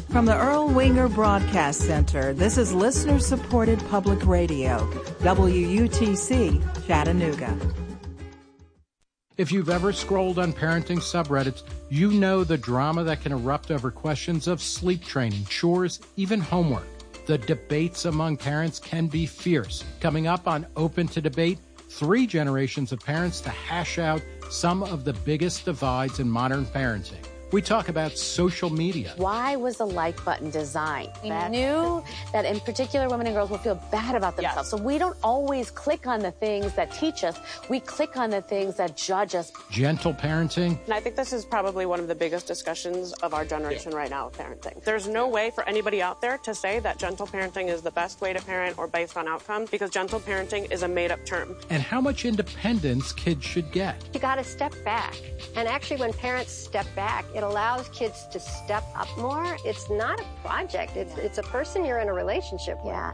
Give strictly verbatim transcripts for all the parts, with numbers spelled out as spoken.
From the Earl Winger Broadcast Center, this is listener-supported public radio, W U T C, Chattanooga. If you've ever scrolled on parenting subreddits, you know the drama that can erupt over questions of sleep training, chores, even homework. The debates among parents can be fierce. Coming up on Open to Debate, three generations of parents to hash out some of the biggest divides in modern parenting. We talk about social media. Why was the like button designed? We That's knew that in particular women and girls will feel bad about themselves. Yes. So we don't always click on the things that teach us. We click on the things that judge us. Gentle parenting. And I think this is probably one of the biggest discussions of our generation yeah. right now, parenting. There's no way for anybody out there to say that gentle parenting is the best way to parent or based on outcomes, because gentle parenting is a made-up term. And how much independence kids should get. You got to step back. And actually, when parents step back, it allows kids to step up more. It's not a project. It's it's a person you're in a relationship with. Yeah.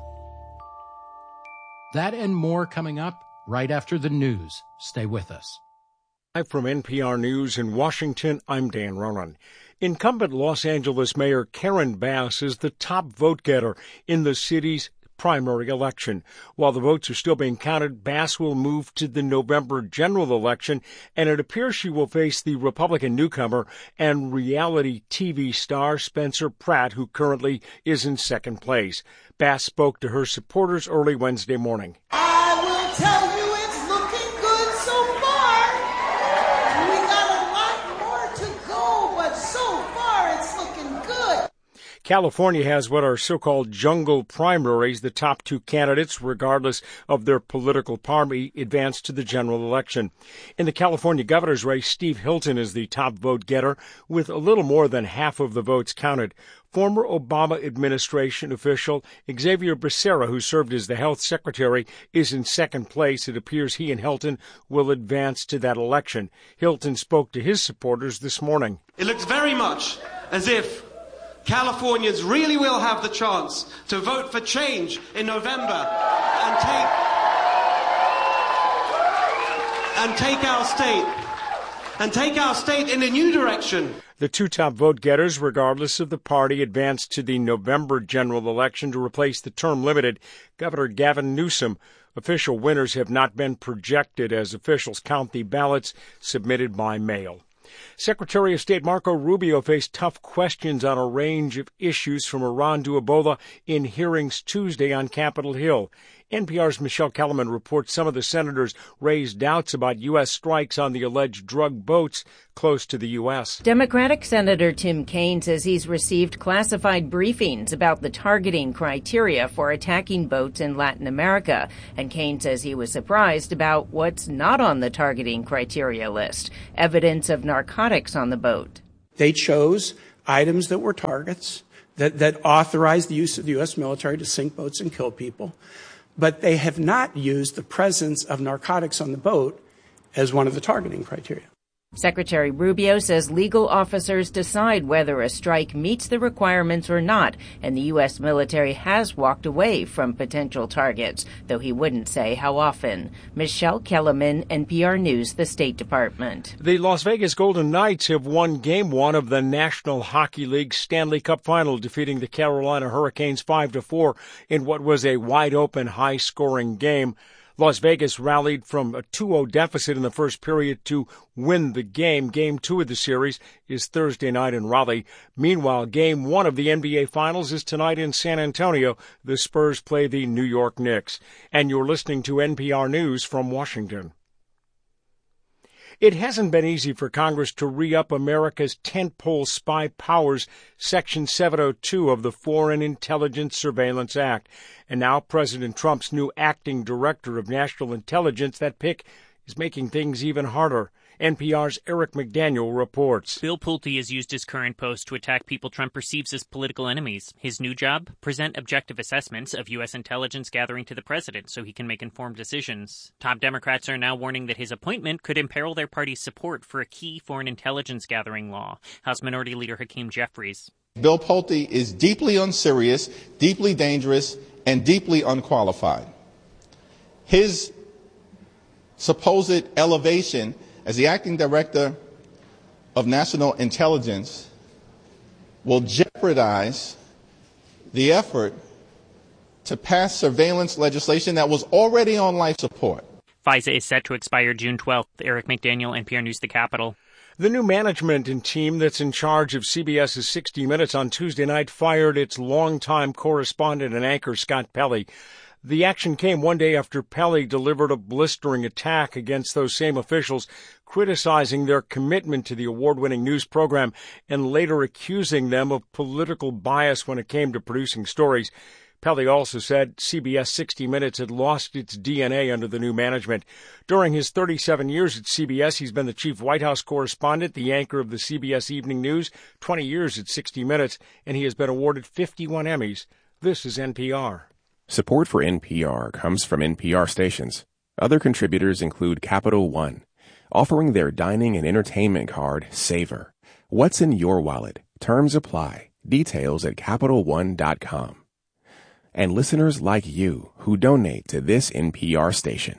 That and more coming up right after the news. Stay with us. Live from N P R News in Washington, I'm Dan Ronan. Incumbent Los Angeles Mayor Karen Bass is the top vote getter in the city's primary election. While the votes are still being counted, Bass will move to the November general election, and it appears she will face the Republican newcomer and reality T V star Spencer Pratt, who currently is in second place. Bass spoke to her supporters early Wednesday morning. I will tell you it's looking good so far. We got a lot more to go, but so far it's looking good. California has what are so-called jungle primaries. The top two candidates, regardless of their political party, advance to the general election. In the California governor's race, Steve Hilton is the top vote getter, with a little more than half of the votes counted. Former Obama administration official Xavier Becerra, who served as the health secretary, is in second place. It appears he and Hilton will advance to that election. Hilton spoke to his supporters this morning. It looks very much as if Californians really will have the chance to vote for change in November and take and take our state and take our state in a new direction. The two top vote getters, regardless of the party, advanced to the November general election to replace the term-limited Governor Gavin Newsom. Official winners have not been projected as officials count the ballots submitted by mail. Secretary of State Marco Rubio faced tough questions on a range of issues from Iran to Ebola in hearings Tuesday on Capitol Hill. N P R's Michelle Kellerman reports some of the senators raised doubts about U S strikes on the alleged drug boats close to the U S. Democratic Senator Tim Kaine says he's received classified briefings about the targeting criteria for attacking boats in Latin America. And Kaine says he was surprised about what's not on the targeting criteria list, evidence of narcotics on the boat. They chose items that were targets, that, that authorized the use of the U S military to sink boats and kill people. But they have not used the presence of narcotics on the boat as one of the targeting criteria. Secretary Rubio says legal officers decide whether a strike meets the requirements or not, and the U S military has walked away from potential targets, though he wouldn't say how often. Michelle Kellerman, N P R News, the State Department. The Las Vegas Golden Knights have won Game one of the National Hockey League Stanley Cup Final, defeating the Carolina Hurricanes five to four in what was a wide-open, high-scoring game. Las Vegas rallied from a two oh deficit in the first period to win the game. Game two of the series is Thursday night in Raleigh. Meanwhile, game one of the N B A Finals is tonight in San Antonio. The Spurs play the New York Knicks. And you're listening to N P R News from Washington. It hasn't been easy for Congress to re-up America's tentpole spy powers, Section seven oh two of the Foreign Intelligence Surveillance Act. And now President Trump's new acting director of national intelligence, that pick, is making things even harder. N P R's Eric McDaniel reports. Bill Pulte has used his current post to attack people Trump perceives as political enemies. His new job? Present objective assessments of U S intelligence gathering to the president so he can make informed decisions. Top Democrats are now warning that his appointment could imperil their party's support for a key foreign intelligence gathering law. House Minority Leader Hakeem Jeffries. Bill Pulte is deeply unserious, deeply dangerous, and deeply unqualified. His supposed elevation as the acting director of national intelligence will jeopardize the effort to pass surveillance legislation that was already on life support. FISA is set to expire June twelfth. Eric McDaniel, N P R News, the Capitol. The new management and team that's in charge of CBS's sixty minutes on Tuesday night fired its longtime correspondent and anchor, Scott Pelley. The action came one day after Pelley delivered a blistering attack against those same officials, criticizing their commitment to the award-winning news program and later accusing them of political bias when it came to producing stories. Pelley also said C B S sixty minutes had lost its D N A under the new management. During his thirty-seven years at C B S, he's been the chief White House correspondent, the anchor of the C B S Evening News, twenty years at sixty minutes, and he has been awarded fifty-one Emmys. This is N P R. Support for N P R comes from N P R stations. Other contributors include Capital One, offering their dining and entertainment card, Savor. What's in your wallet? Terms apply. Details at Capital One dot com. And listeners like you who donate to this N P R station.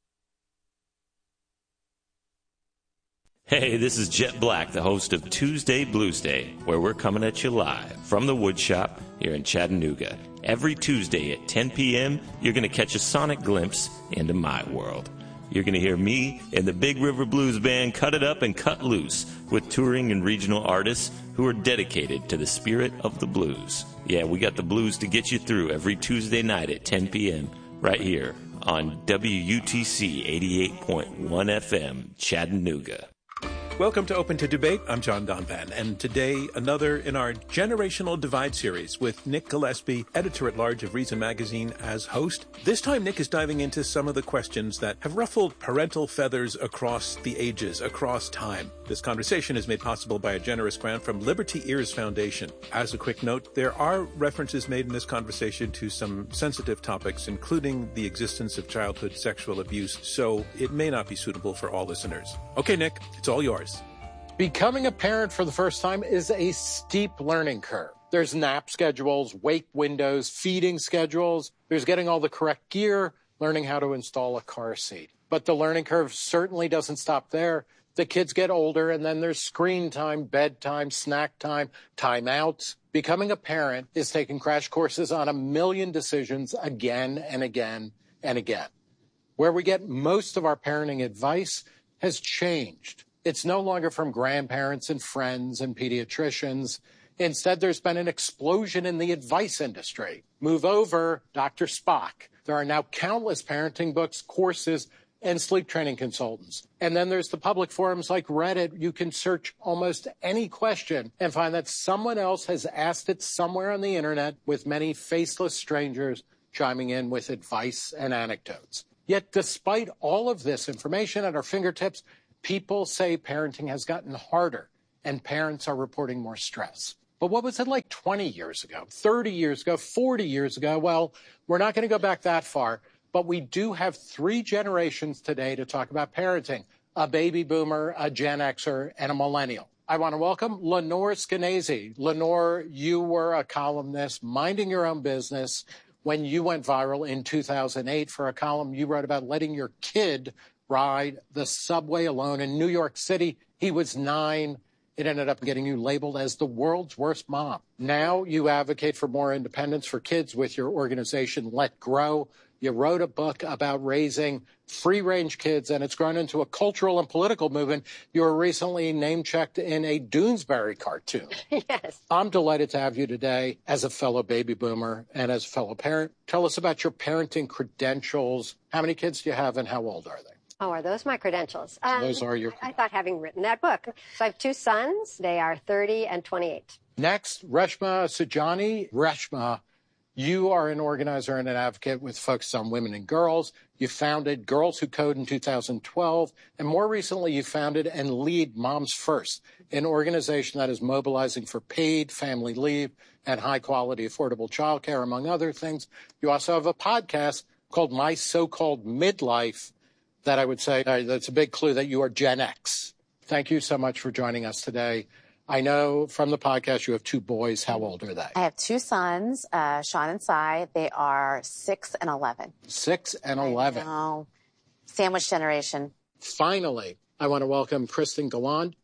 Hey, this is Jet Black, the host of Tuesday Blues Day, where we're coming at you live from the wood shop here in Chattanooga. Every Tuesday at ten p.m., you're going to catch a sonic glimpse into my world. You're going to hear me and the Big River Blues Band cut it up and cut loose with touring and regional artists who are dedicated to the spirit of the blues. Yeah, we got the blues to get you through every Tuesday night at ten p.m. right here on W U T C eighty-eight point one F M, Chattanooga. Welcome to Open to Debate. I'm John Donvan, and today another in our Generational Divide series with Nick Gillespie, editor-at-large of Reason Magazine, as host. This time, Nick is diving into some of the questions that have ruffled parental feathers across the ages, across time. This conversation is made possible by a generous grant from Liberty Ears Foundation. As a quick note, there are references made in this conversation to some sensitive topics, including the existence of childhood sexual abuse, so it may not be suitable for all listeners. Okay, Nick, it's all yours. Becoming a parent for the first time is a steep learning curve. There's nap schedules, wake windows, feeding schedules. There's getting all the correct gear, learning how to install a car seat. But the learning curve certainly doesn't stop there. The kids get older, and then there's screen time, bedtime, snack time, timeouts. Becoming a parent is taking crash courses on a million decisions again and again and again. Where we get most of our parenting advice has changed. It's no longer from grandparents and friends and pediatricians. Instead, there's been an explosion in the advice industry. Move over, Doctor Spock. There are now countless parenting books, courses, and sleep training consultants. And then there's the public forums like Reddit. You can search almost any question and find that someone else has asked it somewhere on the internet, with many faceless strangers chiming in with advice and anecdotes. Yet despite all of this information at our fingertips, people say parenting has gotten harder and parents are reporting more stress. But what was it like twenty years ago, thirty years ago, forty years ago? Well, we're not going to go back that far, but we do have three generations today to talk about parenting: a baby boomer, a Gen Xer, and a millennial. I want to welcome Lenore Skenazy. Lenore, you were a columnist minding your own business when you went viral in two thousand eight for a column you wrote about letting your kid ride the subway alone in New York City. He was nine. It ended up getting you labeled as the world's worst mom. Now you advocate for more independence for kids with your organization, Let Grow. You wrote a book about raising free-range kids, and it's grown into a cultural and political movement. You were recently name-checked in a Doonesbury cartoon. Yes. I'm delighted to have you today as a fellow baby boomer and as a fellow parent. Tell us about your parenting credentials. How many kids do you have, and how old are they? Oh, are those my credentials? Um, Those are your... I thought, having written that book. So I have two sons. They are thirty and twenty-eight. Next, Reshma Saujani. Reshma, you are an organizer and an advocate with focus on women and girls. You founded Girls Who Code in two thousand twelve, and more recently you founded and lead Moms First, an organization that is mobilizing for paid family leave and high-quality, affordable childcare, among other things. You also have a podcast called My So-Called Midlife, that I would say uh, that's a big clue that you are Gen X. Thank you so much for joining us today. I know from the podcast you have two boys. How old are they? I have two sons, uh, Sean and Cy. They are six and eleven. Six and eleven. I know. Sandwich generation. Finally, I want to welcome Kristen Galland.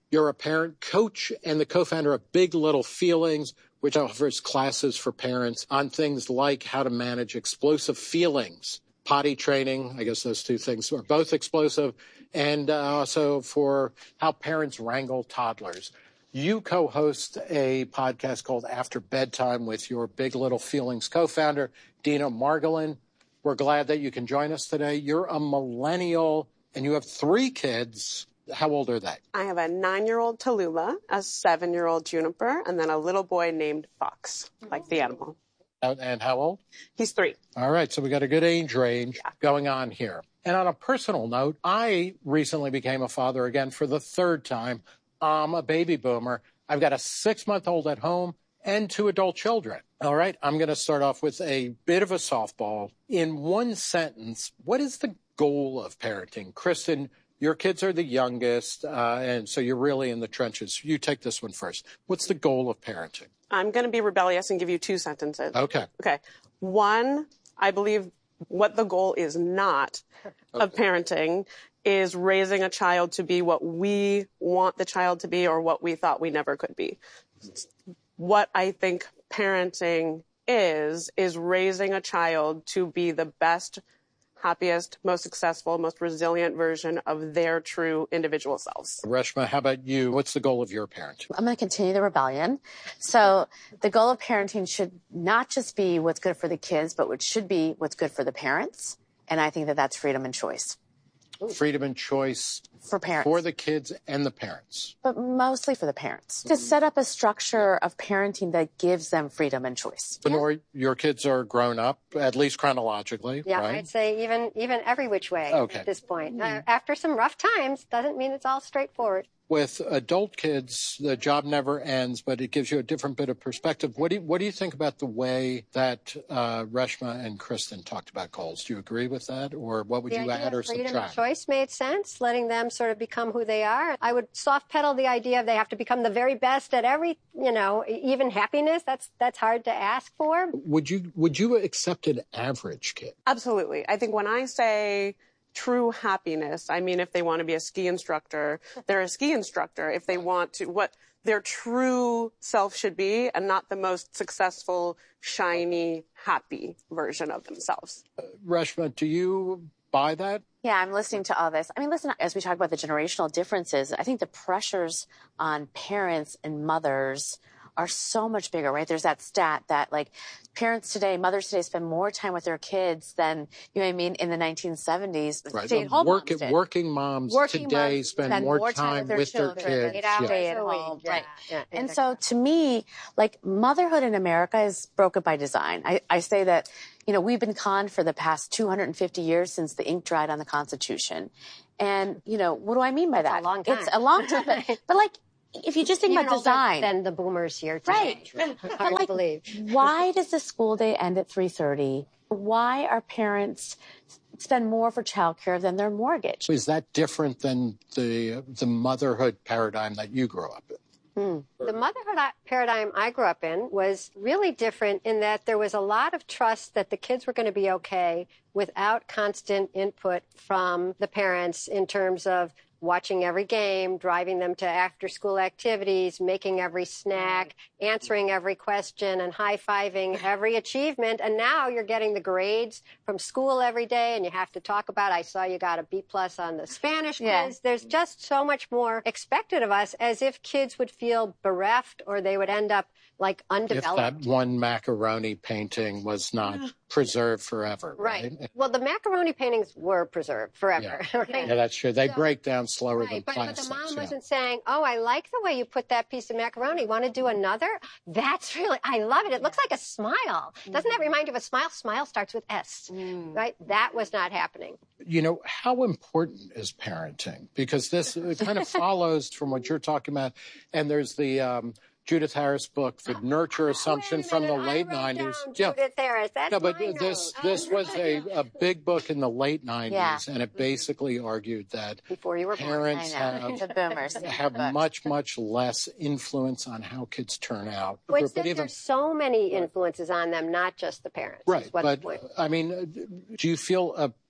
You're a parent coach and the co-founder of Big Little Feelings, which offers classes for parents on things like how to manage explosive feelings, potty training. I guess those two things are both explosive, and uh, also for how parents wrangle toddlers. You co-host a podcast called After Bedtime with your Big Little Feelings co-founder, Dina Margolin. We're glad that you can join us today. You're a millennial and you have three kids. How old are they? I have a nine-year-old Tallulah, a seven-year-old Juniper, and then a little boy named Fox, like the animal. And how old? He's three. All right, so we got a good age range yeah. going on here. And on a personal note, I recently became a father again for the third time. I'm a baby boomer. I've got a six-month-old at home and two adult children. All right, I'm going to start off with a bit of a softball. In one sentence, what is the goal of parenting? Kristen, your kids are the youngest, uh, and so you're really in the trenches. You take this one first. What's the goal of parenting? I'm going to be rebellious and give you two sentences. Okay. Okay. One, I believe what the goal is not okay. of parenting is raising a child to be what we want the child to be or what we thought we never could be. What I think parenting is, is raising a child to be the best, happiest, most successful, most resilient version of their true individual selves. Reshma, how about you? What's the goal of your parenting? I'm going to continue the rebellion. So the goal of parenting should not just be what's good for the kids, but what should be what's good for the parents. And I think that that's freedom and choice. Freedom and choice for parents, for the kids and the parents, but mostly for the parents. To set up a structure of parenting that gives them freedom and choice. Lenore, yeah. your kids are grown up, at least chronologically, yeah, right? I'd say even even every which way okay. at this point. Uh, after some rough times, doesn't mean it's all straightforward. With adult kids, the job never ends, but it gives you a different bit of perspective. What do you, what do you think about the way that uh, Reshma and Kristen talked about goals? Do you agree with that, or what would the you add or freedom subtract? Of choice made sense, letting them sort of become who they are. I would soft pedal the idea of they have to become the very best at every, you know, even happiness. That's that's hard to ask for. Would you would you accept an average kid? Absolutely. I think when I say true happiness, I mean, if they want to be a ski instructor, they're a ski instructor. If they want to, what their true self should be, and not the most successful, shiny, happy version of themselves. Uh, Reshma, do you buy that? Yeah, I'm listening to all this. I mean, listen, as we talk about the generational differences, I think the pressures on parents and mothers are so much bigger, right? There's that stat that, like, parents today, mothers today spend more time with their kids than, you know what I mean, in the nineteen seventies. Right. Stay-at-home Work, moms did. Working moms working today moms spend, spend more, more time, time with their, with their kids. Yeah. Stay at home. Yeah. Right. Yeah. And so to me, like, motherhood in America is broken by design. I, I say that, you know, we've been conned for the past two hundred fifty years since the ink dried on the Constitution. And, you know, what do I mean by that? It's a long time. It's a long time. but, but like, if you just think Even about design, then the boomers here today. Right. Hard like, to believe. Why does the school day end at three thirty? Why are parents spend more for childcare than their mortgage? Is that different than the the motherhood paradigm that you grew up in? Hmm. The motherhood paradigm I grew up in was really different in that there was a lot of trust that the kids were going to be okay without constant input from the parents in terms of watching every game, driving them to after-school activities, making every snack, answering every question, and high-fiving every achievement. And now you're getting the grades from school every day, and you have to talk about, I saw you got a B plus on the Spanish quiz. Yeah. There's just so much more expected of us, as if kids would feel bereft or they would end up like undeveloped. If that one macaroni painting was not yeah. preserved forever, right? right? Well, the macaroni paintings were preserved forever. Yeah, right? yeah that's true. They so, break down slower right, than but, plastics. But the mom yeah. wasn't saying, oh, I like the way you put that piece of macaroni. Want to do another? That's really, I love it. It looks like a smile. Mm. Doesn't that remind you of a smile? Smile starts with S, mm. right? That was not happening. You know, how important is parenting? Because this kind of follows from what you're talking about. And there's the um, Judith Harris book, The Nurture Assumption, from the late nineties. Yeah. Judith Harris, that's no, but my this note. this was a, a big book in the late nineties, yeah. and it basically argued that Before you were parents born. have, the boomers. have much, much less influence on how kids turn out. Well, it's but that even, there's so many influences on them, not just the parents. Right, what but the point. I mean, do you feel a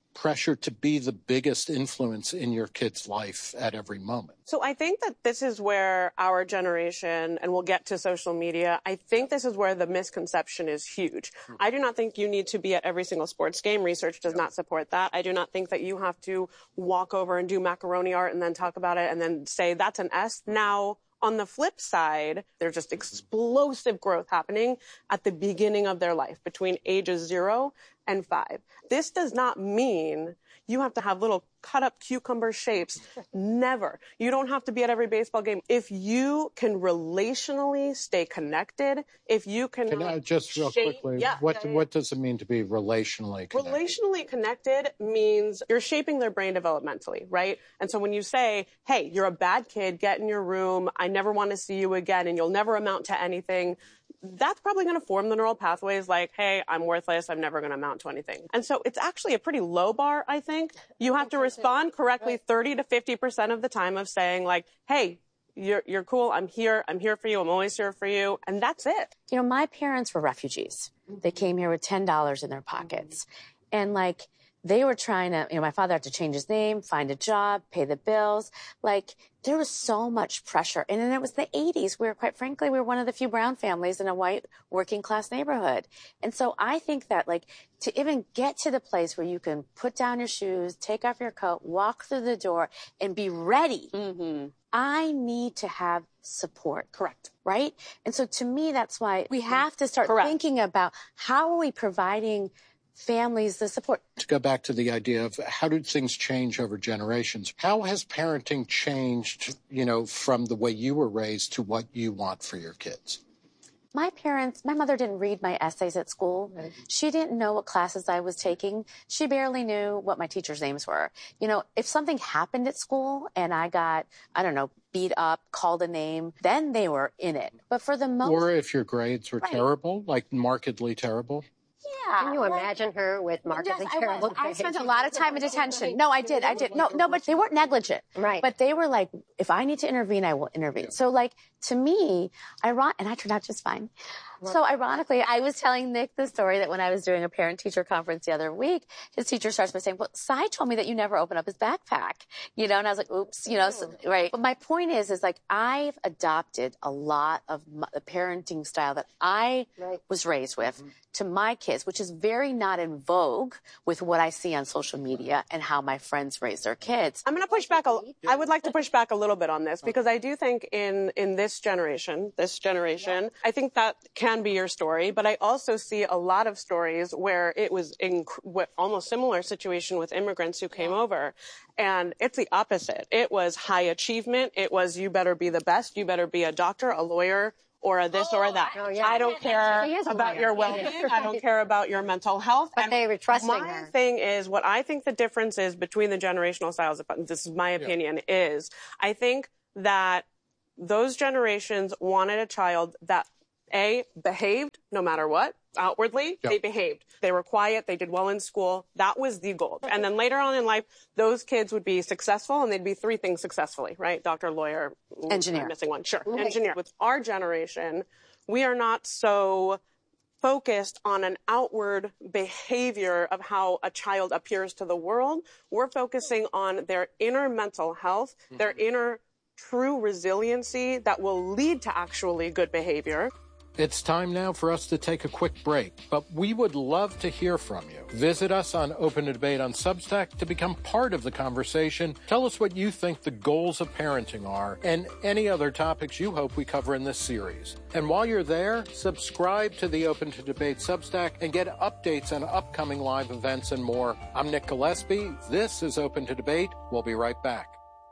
pressure to be the biggest influence in your kid's life at every moment? So I think that this is where our generation, and we'll get to social media, I think this is where the misconception is huge. Mm-hmm. I do not think you need to be at every single sports game. Research does not support that. I do not think that you have to walk over and do macaroni art and then talk about it and then say that's an S. Now, on the flip side, there's just explosive growth happening at the beginning of their life between ages zero and five. This does not mean you have to have little cut up cucumber shapes. Never. You don't have to be at every baseball game. If you can relationally stay connected, if you can, can I just real shape, quickly, yeah, what yeah, yeah. what does it mean to be relationally connected? Relationally connected means you're shaping their brain developmentally, right? And so when you say, hey, you're a bad kid, get in your room, I never want to see you again, and you'll never amount to anything, that's probably going to form the neural pathways like, hey, I'm worthless, I'm never going to amount to anything. And so it's actually a pretty low bar, I think. You have to respond correctly thirty to fifty percent of the time of saying like, hey, you're, you're cool, I'm here, I'm here for you, I'm always here for you, and that's it. You know, my parents were refugees. They came here with ten dollars in their pockets. And like, they were trying to, you know, my father had to change his name, find a job, pay the bills. Like, there was so much pressure. And then it was the eighties where, quite frankly, we were one of the few brown families in a white working class neighborhood. And so I think that, like, to even get to the place where you can put down your shoes, take off your coat, walk through the door, and be ready, mm-hmm. I need to have support. Correct. Right? And so to me, that's why we have to start Correct. thinking about how are we providing families the support. To go back to the idea of how did things change over generations? How has parenting changed, you know, from the way you were raised to what you want for your kids? My parents, my mother didn't read my essays at school. Right. She didn't know what classes I was taking. She barely knew what my teachers' names were. You know, if something happened at school and I got, I don't know, beat up, called a name, then they were in it. But for the most... Or if your grades were right. terrible, like markedly terrible. Yeah. Can you imagine her with markedly yes, terrible I, I spent a lot of time in detention. No, I did. I did. No, no, but they weren't negligent. Right. But they were like, if I need to intervene, I will intervene. So like, to me, iron- and I turned out just fine. So ironically, I was telling Nick the story that when I was doing a parent-teacher conference the other week, his teacher starts by saying, well, Cy told me that you never open up his backpack. You know, and I was like, oops, you know, so, right. But my point is, is like, I've adopted a lot of my, the parenting style that I right. was raised with mm-hmm. to my kids, which is very not in vogue with what I see on social media and how my friends raise their kids. I'm going to push back. A, I would like to push back a little bit on this because I do think in, in this generation, this generation, yeah. I think that can be your story, but I also see a lot of stories where it was in almost similar situation with immigrants who came over, and it's the opposite. It was high achievement. It was you better be the best. You better be a doctor, a lawyer, or a this or a that. Oh, yeah. I don't care about your well-being. I don't care about your mental health. But and they were trusting my her. thing is, what I think the difference is between the generational styles, this is my opinion, yeah. is I think that those generations wanted a child that A, behaved no matter what. Outwardly, yep. they behaved. They were quiet. They did well in school. That was the goal. And then later on in life, those kids would be successful, and they'd be three things successfully, right? Doctor, lawyer, engineer. I'm missing one. Sure, Right. engineer. With our generation, we are not so focused on an outward behavior of how a child appears to the world. We're focusing on their inner mental health, mm-hmm. their inner true resiliency that will lead to actually good behavior. It's time now for us to take a quick break, but we would love to hear from you. Visit us on Open to Debate on Substack to become part of the conversation. Tell us what you think the goals of parenting are and any other topics you hope we cover in this series. And while you're there, subscribe to the Open to Debate Substack and get updates on upcoming live events and more. I'm Nick Gillespie. This is Open to Debate. We'll be right back.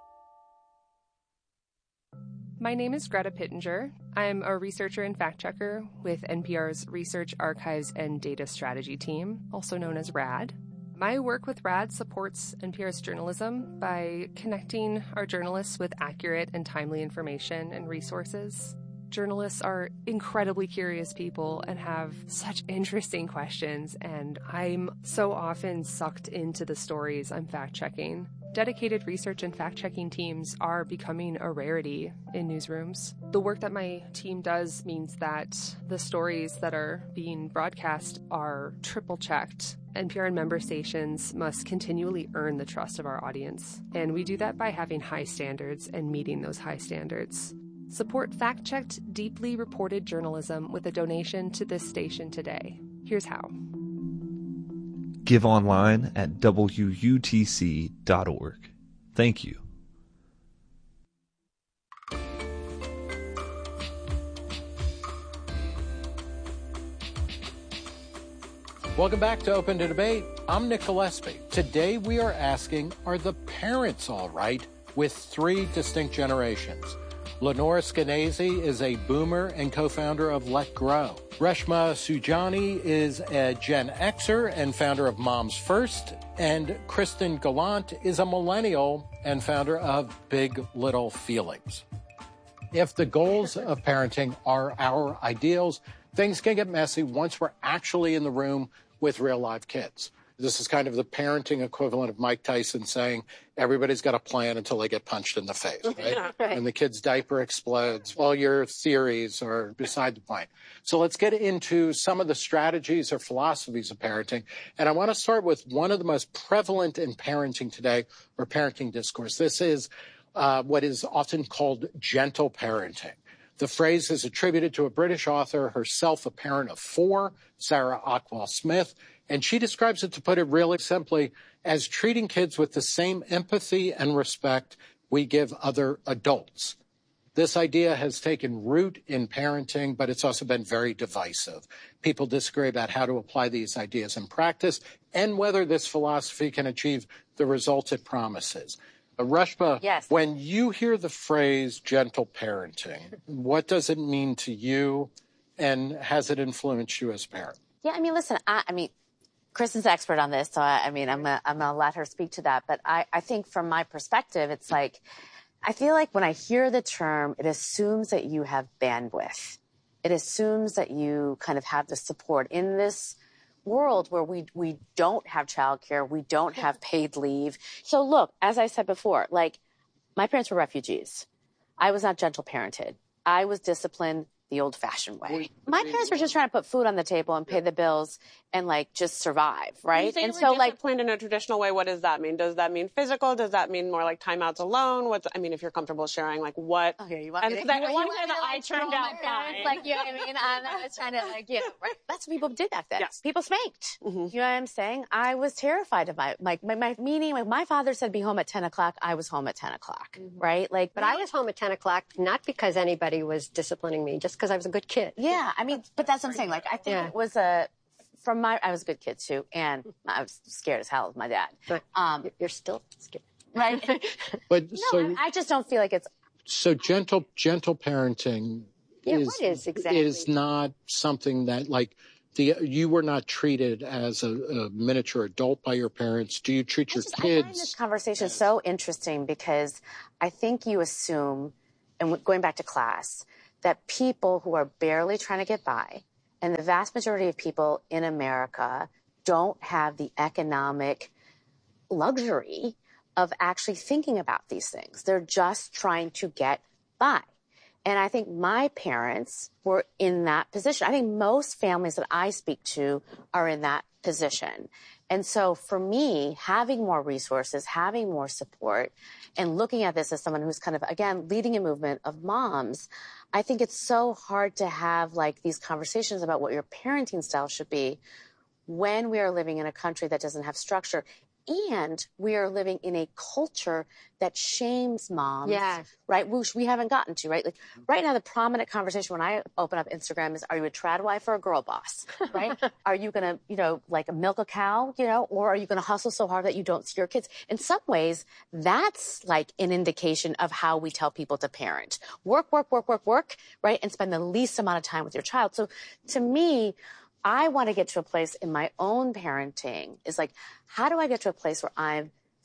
My name is Greta Pittenger. I'm a researcher and fact-checker with N P R's Research, Archives, and Data Strategy team, also known as RAD. My work with RAD supports N P R's journalism by connecting our journalists with accurate and timely information and resources. Journalists are incredibly curious people and have such interesting questions, and I'm so often sucked into the stories I'm fact-checking. Dedicated research and fact-checking teams are becoming a rarity in newsrooms. The work that my team does means that the stories that are being broadcast are triple-checked. N P R and member stations must continually earn the trust of our audience, and we do that by having high standards and meeting those high standards. Support fact-checked, deeply reported journalism with a donation to this station today. Here's how. Give online at W U T C dot org. Thank you. Welcome back to Open to Debate. I'm Nick Gillespie. Today we are asking, are the parents all right with three distinct generations? Lenora Skenazy is a boomer and co-founder of Let Grow. Reshma Saujani is a Gen Xer and founder of Moms First. And Kristen Gallant is a millennial and founder of Big Little Feelings. If the goals of parenting are our ideals, things can get messy once we're actually in the room with real live kids. This is kind of the parenting equivalent of Mike Tyson saying everybody's got a plan until they get punched in the face, right? Yeah, right. And the kid's diaper explodes. All your theories are beside the point. So let's get into some of the strategies or philosophies of parenting. And I want to start with one of the most prevalent in parenting today, or parenting discourse. This is uh, what is often called gentle parenting. The phrase is attributed to a British author, herself a parent of four, Sarah Ockwell Smith. And she describes it, to put it really simply, as treating kids with the same empathy and respect we give other adults. This idea has taken root in parenting, but it's also been very divisive. People disagree about how to apply these ideas in practice and whether this philosophy can achieve the results it promises. Uh, Reshma, yes. When you hear the phrase gentle parenting, what does it mean to you, and has it influenced you as a parent? Yeah, I mean, listen, I, I mean, Kristen's expert on this, so I, I mean, I'm gonna, I'm gonna let her speak to that. But I, I think from my perspective, it's like, I feel like when I hear the term, it assumes that you have bandwidth. It assumes that you kind of have the support in this world where we, we don't have childcare, we don't have paid leave. So look, as I said before, like, my parents were refugees. I was not gentle parented. I was disciplined the old-fashioned way. My parents were just trying to put food on the table and pay the bills and, like, just survive, right? And so, like, disciplined in a traditional way, what does that mean? Does that mean physical? Does that mean more like timeouts alone? What's, I mean, if you're comfortable sharing, like, what? Okay, you want and me to, that, you, one you way that I turned out fine. Like, you know what I mean? I was trying to, like, you know, right? That's what people did back then. Yes. People spanked. Mm-hmm. You know what I'm saying? I was terrified of my, like, my, my meaning, like, my father said be home at ten o'clock. I was home at ten o'clock, mm-hmm. right? Like, but I was home at ten o'clock, not because anybody was disciplining me, just because I was a good kid. Yeah, I mean, but that's what I'm saying. Like, I think yeah. it was a, from my, I was a good kid too, and I was scared as hell of my dad. But um, you're still scared. Right? But no, so, I, I just don't feel like it's. So gentle, gentle parenting yeah, is, what is, exactly? is not something that, like, the you were not treated as a, a miniature adult by your parents. Do you treat your just, kids? I find this conversation so interesting because I think you assume, and going back to class, that people who are barely trying to get by, and the vast majority of people in America don't have the economic luxury of actually thinking about these things. They're just trying to get by. And I think my parents were in that position. I think most families that I speak to are in that position. And so for me, having more resources, having more support, and looking at this as someone who's kind of, again, leading a movement of moms, I think it's so hard to have, like, these conversations about what your parenting style should be when we are living in a country that doesn't have structure. And we are living in a culture that shames moms, yes. right? Which we haven't gotten to, right? Like right now, the prominent conversation when I open up Instagram is, are you a trad wife or a girl boss, right? Are you going to, you know, like milk a cow, you know, or are you going to hustle so hard that you don't see your kids? In some ways, that's like an indication of how we tell people to parent. Work, work, work, work, work, right? And spend the least amount of time with your child. So to me, I want to get to a place in my own parenting is like, how do I get to a place where I'm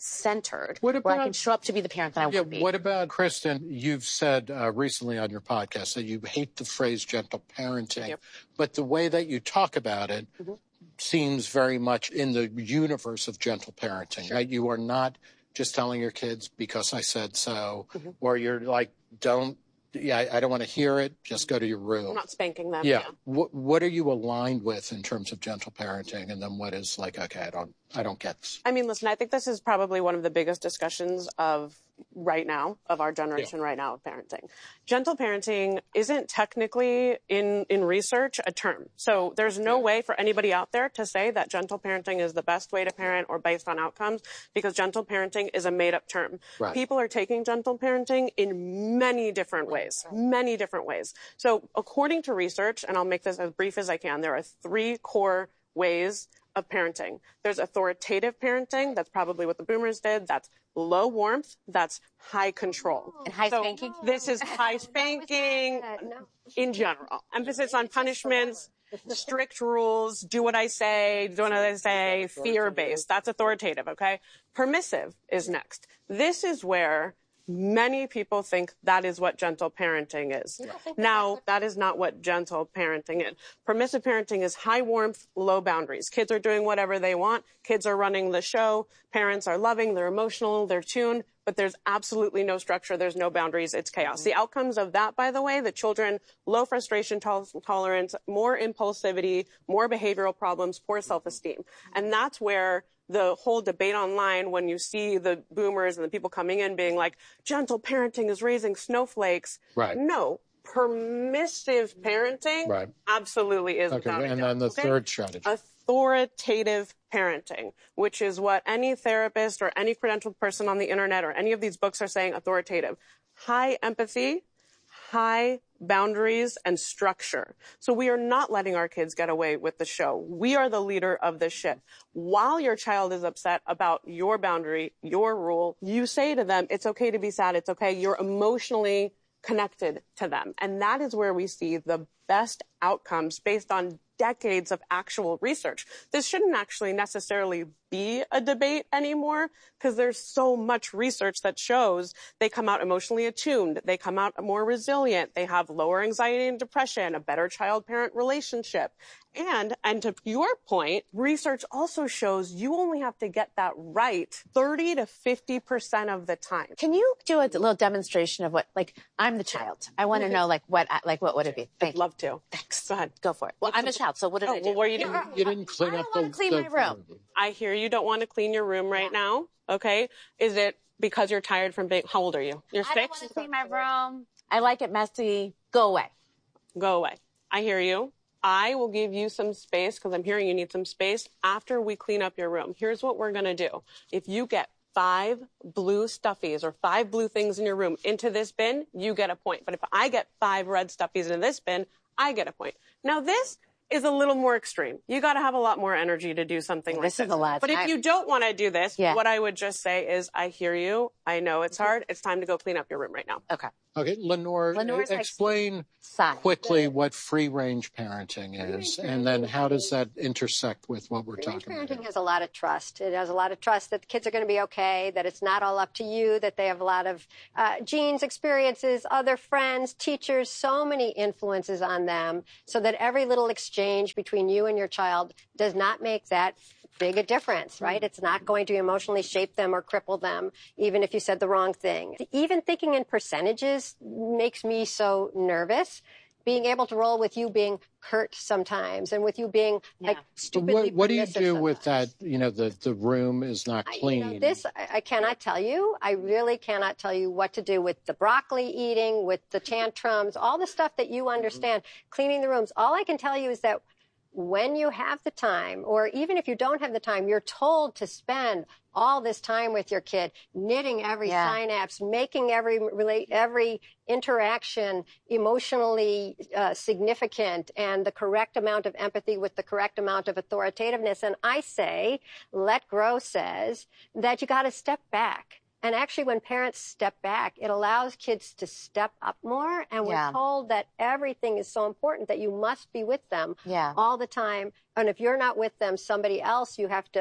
centered, What about, where I can show up to be the parent that I yeah, want to be. What about, Kristen, you've said uh, recently on your podcast that you hate the phrase gentle parenting, yep. but the way that you talk about it mm-hmm. seems very much in the universe of gentle parenting, sure. right? You are not just telling your kids because I said so, mm-hmm. or you're like, don't, yeah, I, I don't want to hear it, just go to your room. I'm not spanking them. Yeah. yeah. What, what are you aligned with in terms of gentle parenting? And then what is like, okay, I don't, I don't get this. I mean, listen, I think this is probably one of the biggest discussions of right now, of our generation yeah. right now of parenting. Gentle parenting isn't technically in, in research a term. So there's no way for anybody out there to say that gentle parenting is the best way to parent or based on outcomes, because gentle parenting is a made up term. Right. People are taking gentle parenting in many different ways, many different ways. So according to research, and I'll make this as brief as I can, there are three core ways of parenting. There's authoritative parenting. That's probably what the boomers did. That's low warmth. That's high control. And high so spanking? This is high spanking no. in general. Emphasis on punishments, strict rules, do what I say, do what I say, fear-based. That's authoritative, okay? Permissive is next. This is where many people think that is what gentle parenting is. Now, that is not what gentle parenting is. Permissive parenting is high warmth, low boundaries. Kids are doing whatever they want. Kids are running the show. Parents are loving, they're emotional, they're tuned, but there's absolutely no structure. There's no boundaries. It's chaos. Mm-hmm. The outcomes of that, by the way, the children, low frustration tol- tolerance, more impulsivity, more behavioral problems, poor self-esteem. And that's where the whole debate online, when you see the boomers and the people coming in being like, gentle parenting is raising snowflakes. Right. No, permissive parenting right. absolutely is. Okay, and then the okay? third strategy. Authoritative parenting, which is what any therapist or any credentialed person on the internet or any of these books are saying authoritative. High empathy, high boundaries, and structure. So we are not letting our kids get away with the show. We are the leader of this ship. While your child is upset about your boundary, your rule, you say to them, it's okay to be sad. It's okay. You're emotionally connected to them. And that is where we see the best outcomes based on decades of actual research. This shouldn't actually necessarily be a debate anymore, because there's so much research that shows they come out emotionally attuned, they come out more resilient, they have lower anxiety and depression, a better child-parent relationship. And, and to your point, research also shows you only have to get that right thirty to fifty percent of the time. Can you do a little demonstration of what, like, I'm the child. I want to know, like, what, like, what would it be? Thank I'd love to. Thanks. Go ahead. Go for it. Well, I'm a child, so what did oh, I do? Well, what are you doing? You, you didn't clean I up don't the, want to clean the, my room. I hear you don't want to clean your room right now. Okay. Is it because you're tired from being, how old are you? You're I six? don't want to clean my room. I like it messy. Go away. Go away. I hear you. I will give you some space, because I'm hearing you need some space, after we clean up your room. Here's what we're going to do. If you get five blue stuffies or five blue things in your room into this bin, you get a point. But if I get five red stuffies into this bin, I get a point. Now, this is a little more extreme. You got to have a lot more energy to do something like this. This is a lot. But if you don't want to do this, yeah. what I would just say is, I hear you. I know it's hard. It's time to go clean up your room right now. Okay. Okay, Lenore, Lenore's explain like quickly what free-range parenting is, and then how does that intersect with what we're talking about? Parenting has a lot of trust. It has a lot of trust that the kids are going to be okay, that it's not all up to you, that they have a lot of uh, genes, experiences, other friends, teachers, so many influences on them, so that every little exchange between you and your child does not make that big a difference, right? It's not going to emotionally shape them or cripple them, even if you said the wrong thing. Even thinking in percentages makes me so nervous. Being able to roll with you being hurt sometimes, and with you being yeah. like stupidly What, what do you do sometimes. with that? You know, the, the room is not clean. I, you know, this, I, I cannot tell you. I really cannot tell you what to do with the broccoli eating, with the tantrums, all the stuff that you understand, mm-hmm. cleaning the rooms. All I can tell you is that when you have the time, or even if you don't have the time, you're told to spend all this time with your kid, knitting every yeah. synapse, making every relate, every interaction emotionally uh, significant, and the correct amount of empathy with the correct amount of authoritativeness. And I say, Let Grow says that you got to step back. And actually, when parents step back, it allows kids to step up more. And we're yeah. told that everything is so important that you must be with them yeah. all the time. And if you're not with them, somebody else you have to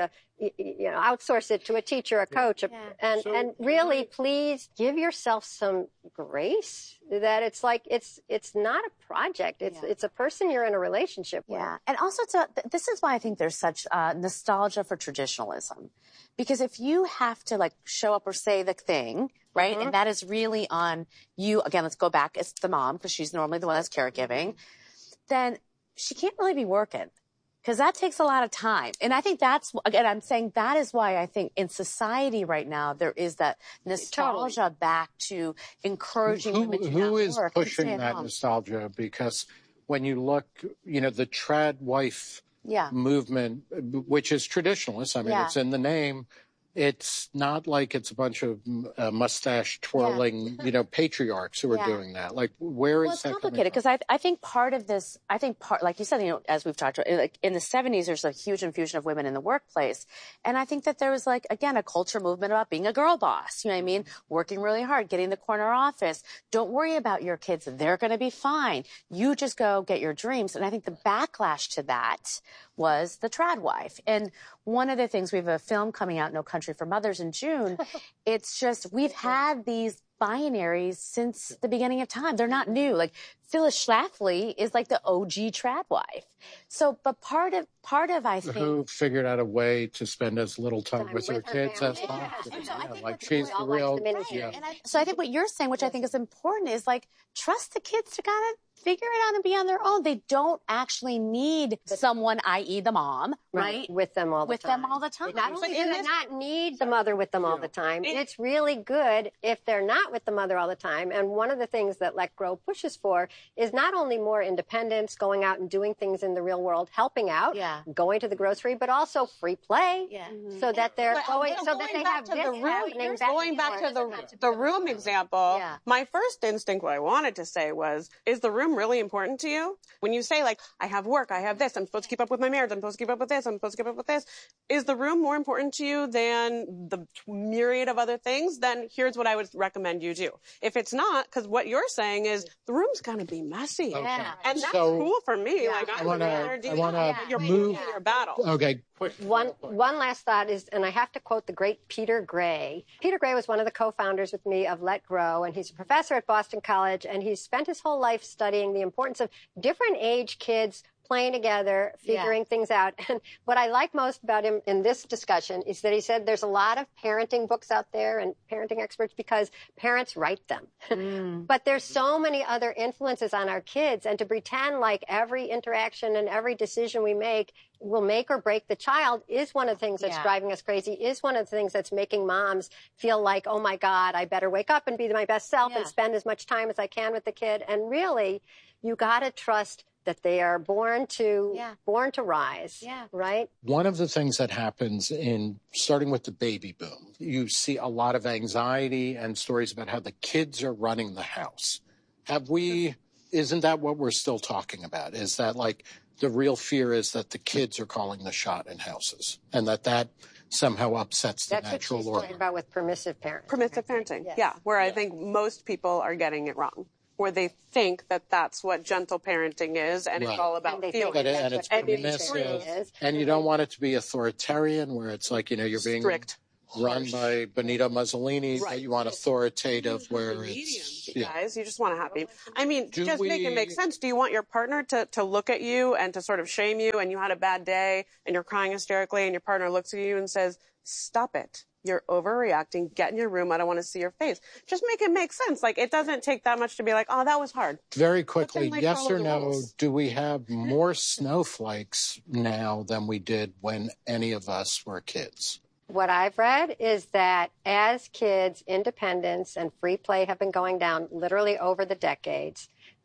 you know, outsource it to a teacher, a coach, a, Yeah. and So- and really, please give yourself some grace. That it's like it's it's not a project. It's Yeah. it's a person you're in a relationship with. Yeah, and also to, th- this is why I think there's such uh, nostalgia for traditionalism, because if you have to like show up or say the thing, right, Mhm. and that is really on you. Again, let's go back. It's the mom because she's normally the one that's caregiving. Then she can't really be working. Because that takes a lot of time. And I think that's, again, I'm saying that is why I think in society right now, there is that nostalgia Totally. back to encouraging Who, women to who not is work and pushing stay at that home. nostalgia? Because when you look, you know, the trad wife Yeah. movement, which is traditionalist, I mean, Yeah. it's in the name. It's not like it's a bunch of uh, mustache twirling, you know, patriarchs who are Yeah. doing that. Like, where Well, is it's that coming complicated from? because I, I think part of this, I think part, like you said, you know, as we've talked about, like in the seventies, there's a huge infusion of women in the workplace. And I think that there was like, again, a culture movement about being a girl boss. You know what I mean? Working really hard, getting the corner office. Don't worry about your kids. They're going to be fine. You just go get your dreams. And I think the backlash to that was the trad wife. And one of the things, we have a film coming out, No Country for Mothers, in June. It's just, we've had these binaries since the beginning of time. They're not new. Like Phyllis Schlafly is like the O G trad wife. So, but part of, part of, I think, Who figured out a way to spend as little time with her with her kids as family. possible. And so I Yeah, think like what's she's really- the real, the miniseries. yeah. And I, so I think what you're saying, which I think is important, is like trust the kids to kind of figure it out and be on their own. They don't actually need someone, that is the mom, right? With them all the With time. them all the time. Not only do they not need the mother with them all the time, it's really good if they're not with the mother all the time. And one of the things that Let Grow pushes for is not only more independence, going out and doing things in the real world, helping out, Yeah. going to the grocery, but also free play, Yeah. so that they're But going, so that going they back have to this the room, happening. going back to the the room example, Yeah. my first instinct, what I wanted to say was, is the room really important to you? When you say like, I have work, I have this, I'm supposed to keep up with my marriage, I'm supposed to keep up with this, I'm supposed to keep up with this. Is the room more important to you than the myriad of other things? Then here's what I would recommend you do. If it's not, because what you're saying is the room's gonna be messy. Yeah. And that's So- cool for me. Yeah. Like I I wanna- would rather do I wanna that. You're move- picking your battle. Okay, quick. One one last thought is, and I have to quote the great Peter Gray. Peter Gray was one of the co-founders with me of Let Grow, and he's a professor at Boston College, and he's spent his whole life studying the importance of different age kids playing together, figuring things out. And what I like most about him in this discussion is that he said there's a lot of parenting books out there and parenting experts because parents write them. But there's so many other influences on our kids, and to pretend like every interaction and every decision we make will make or break the child is one of the things that's Yeah. driving us crazy, is one of the things that's making moms feel like, oh my God, I better wake up and be my best self Yeah. and spend as much time as I can with the kid. And really, you got to trust that they are born to Yeah. born to rise, Yeah. right? One of the things that happens in starting with the baby boom, you see a lot of anxiety and stories about how the kids are running the house. Have we, isn't that what we're still talking about? Is that like the real fear is that the kids are calling the shot in houses and that that somehow upsets the That's what natural she's order? talking about with permissive parenting. Permissive parenting. Yes. Yeah, where I think most people are getting it wrong. Where they think that that's what gentle parenting is, and Right. it's all about And they feelings. But it- that's and what it's every permissive, parent is. and you don't want it to be authoritarian, where it's like, you know, you're being Strict. run by Benito Mussolini, but Right. you want authoritative, where Medium, it's you yeah. guys. You just want to happy. I mean, Do just make it we- make sense. Do you want your partner to, to look at you and to sort of shame you, and you had a bad day and you're crying hysterically, and your partner looks at you and says, stop it. You're overreacting. Get in your room. I don't want to see your face. Just make it make sense. Like, it doesn't take that much to be like, oh, that was hard. Very quickly, like, yes follow or the no, rules. do we have more snowflakes now than we did when any of us were kids? What I've read is that as kids, independence and free play have been going down literally over the decades,